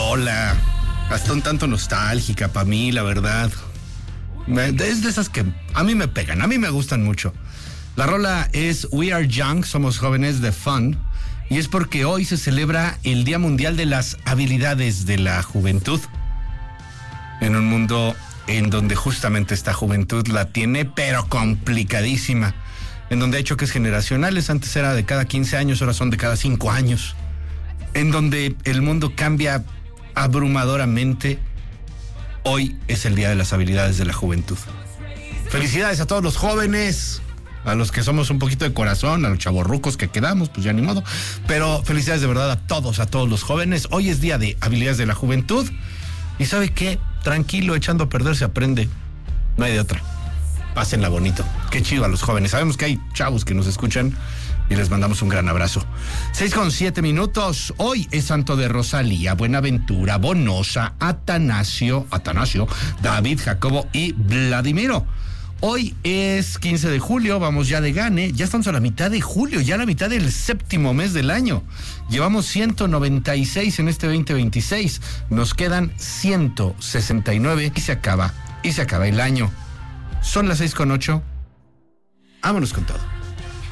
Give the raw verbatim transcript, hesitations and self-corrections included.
rola, hasta un tanto nostálgica para mí, la verdad. Es de esas que a mí me pegan, a mí me gustan mucho. La rola es We Are Young, somos jóvenes de Fun, y es porque hoy se celebra el Día Mundial de las Habilidades de la Juventud. En un mundo en donde justamente esta juventud la tiene, pero complicadísima. En donde hay choques generacionales, antes era de cada quince años, ahora son de cada cinco años. En donde el mundo cambia abrumadoramente. Hoy es el Día de las Habilidades de la Juventud. Felicidades a todos los jóvenes, a los que somos un poquito de corazón, a los chavorrucos que quedamos, pues ya ni modo. Pero felicidades de verdad a todos, a todos los jóvenes. Hoy es Día de Habilidades de la Juventud. ¿Y sabe qué? Tranquilo, echando a perder se aprende. No hay de otra. Pásenla bonito. Qué chido a los jóvenes. Sabemos que hay chavos que nos escuchan y les mandamos un gran abrazo. Seis con siete minutos. Hoy es santo de Rosalía, Buenaventura, Bonosa, Atanasio, Atanasio, David, Jacobo y Vladimiro. Hoy es quince de julio, vamos ya de gane, ya estamos a la mitad de julio, ya a la mitad del séptimo mes del año. Llevamos ciento noventa y seis en este veinte veintiséis, nos quedan ciento sesenta y nueve y se acaba, y se acaba el año. Son las seis con ocho, vámonos con todo.